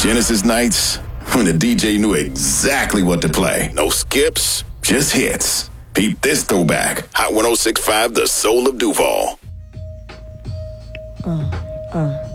Genesis nights, when the DJ knew exactly what to play. No skips, just hits. Peep this throwback. Hot 106.5, the soul of Duval.